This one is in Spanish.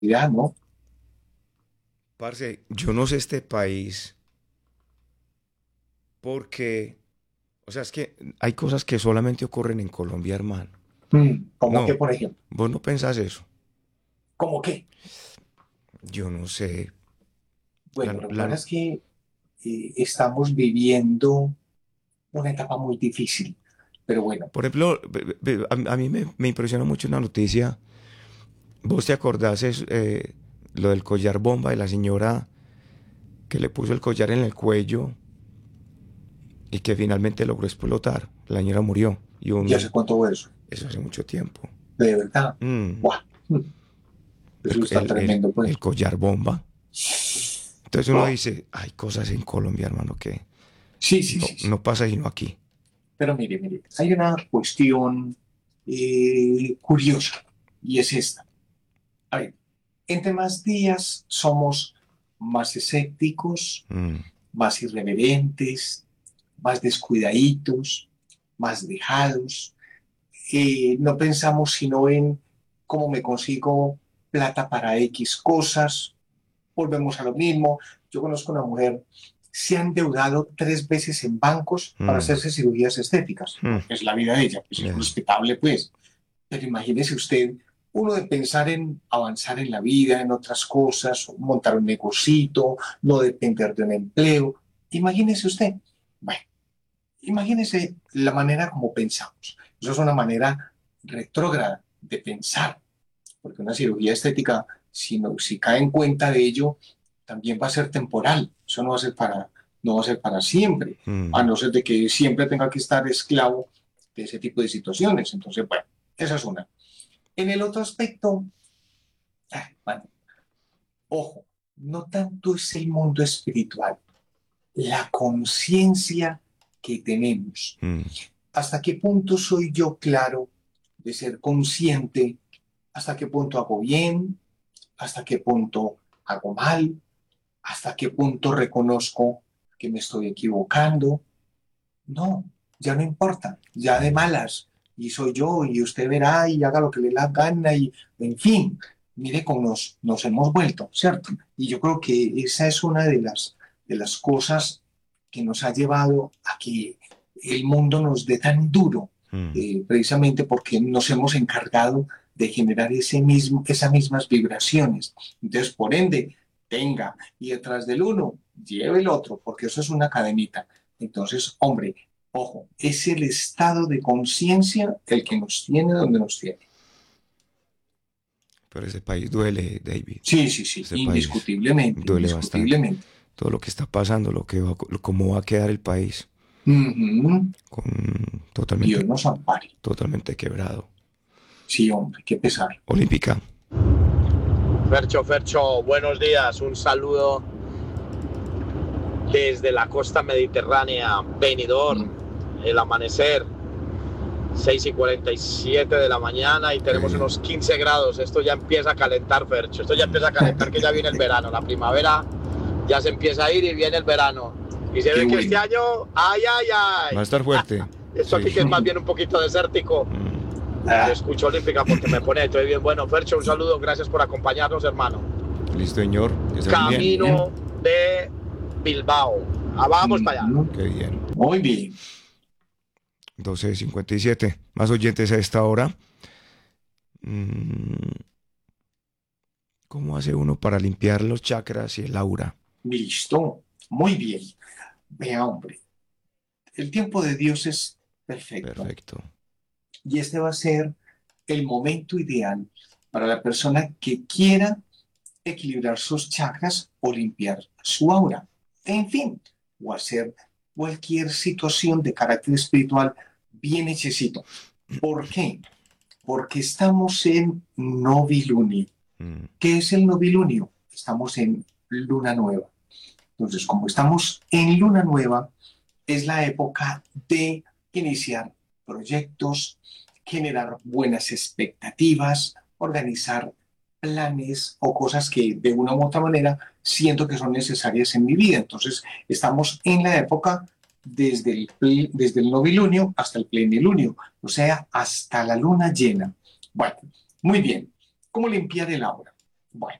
¿no? Parce, yo no sé este país porque, o sea, es que hay cosas que solamente ocurren en Colombia, hermano. ¿Cómo que, No, por ejemplo? vos no pensás eso. ¿Cómo qué? Yo no sé. La, Bueno, lo que la, pasa es que estamos viviendo una etapa muy difícil, pero bueno, por ejemplo, a mí me impresiona mucho una noticia. ¿Vos te acordás lo del collar bomba de la señora que le puso el collar en el cuello y que finalmente logró explotar? La señora murió. ya se contó eso, Eso hace mucho tiempo. de verdad. Mm, ¡Guau! Eso está tremendo, el pues. collar bomba. Entonces uno Oh, dice, hay cosas en Colombia, hermano, que sí, sí, sí, sí. no pasa sino aquí. Pero mire, hay una cuestión curiosa y es esta. A ver, entre más días somos más escépticos, Mm, más irreverentes, más descuidaditos, más dejados. No pensamos sino en cómo me consigo plata para X cosas. Volvemos a lo mismo. Yo conozco una mujer, se ha endeudado 3 veces en bancos para mm, hacerse cirugías estéticas. mm, Es la vida de ella, pues es eh, respetable, pues. Pero imagínese usted, uno de pensar en avanzar en la vida, en otras cosas, montar un negocito, no depender de un empleo. Imagínese usted. Bueno, imagínese la manera como pensamos. Eso es una manera retrógrada de pensar, porque una cirugía estética, si cae en cuenta de ello, también va a ser temporal. Eso no va a ser para siempre, a mm. no ser de que siempre tenga que estar esclavo de ese tipo de situaciones. Entonces, bueno, esa es una. En el otro aspecto, bueno, ojo, no tanto es el mundo espiritual, la conciencia que tenemos. Mm. ¿Hasta qué punto soy yo claro de ser consciente? ¿Hasta qué punto hago bien? ¿Hasta qué punto hago mal? ¿Hasta qué punto reconozco que me estoy equivocando? No, ya no importa, ya de malas. Y soy yo, y usted verá y haga lo que le dé la gana, y en fin, mire cómo nos hemos vuelto, ¿cierto? Y yo creo que esa es una de las cosas que nos ha llevado a que el mundo nos dé tan duro, Mm. precisamente porque nos hemos encargado de generar esas mismas vibraciones. Entonces, por ende, tenga, y detrás del uno, lleve el otro, porque eso es una cadenita. Entonces, hombre, ojo, es el estado de conciencia el que nos tiene donde nos tiene. Pero ese país duele, David. Sí, sí, sí, Este país indiscutiblemente, duele bastante. indiscutiblemente. Todo lo que está pasando, cómo va a quedar el país, Ujú. totalmente, Dios nos ampare. totalmente quebrado. Sí, hombre, qué pesar. Olímpica. Fercho, Fercho, buenos días. Un saludo desde la costa mediterránea, Benidorm, Mm. el amanecer, 6:47 de la mañana y Qué tenemos bien. unos 15 grados. Esto ya empieza a calentar, Fercho. Esto ya empieza a calentar, que ya viene el verano. La primavera ya se empieza a ir y viene el verano. Y se Qué ve que este bueno. año, ay, ay, Va a ay. estar fuerte. Esto aquí Sí. que es más bien un poquito desértico. Ah, Escucho Olímpica porque me pone estoy bien. Bueno, Fercho, un saludo. Gracias por acompañarnos, hermano. Listo, señor. Que esté muy muy bien. bien. Camino de Bilbao. Vamos para allá. Ujú. Qué bien. Muy bien. 12:57. Más oyentes a esta hora. Mm, ¿Cómo hace uno para limpiar los chakras y el aura? Listo. Muy bien. Vea, hombre, el tiempo de Dios es perfecto. Perfecto. Y este va a ser el momento ideal para la persona que quiera equilibrar sus chakras o limpiar su aura. En fin, o hacer cualquier situación de carácter espiritual bien hechecito. ¿Por qué? Porque estamos en novilunio. Mm, ¿Qué es el novilunio? Estamos en luna nueva. Entonces, como estamos en luna nueva, es la época de iniciar proyectos, generar buenas expectativas, organizar planes o cosas que de una u otra manera siento que son necesarias en mi vida. Entonces, estamos en la época desde el novilunio hasta el plenilunio, o sea, hasta la luna llena. Bueno, muy bien. ¿Cómo limpiar el aura? Bueno,